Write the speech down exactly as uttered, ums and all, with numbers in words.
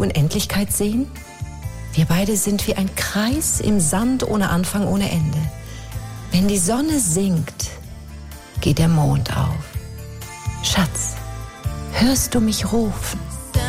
Unendlichkeit sehen? Wir beide sind wie ein Kreis im Sand ohne Anfang, ohne Ende. Wenn die Sonne sinkt, geht der Mond auf. Schatz, hörst du mich rufen?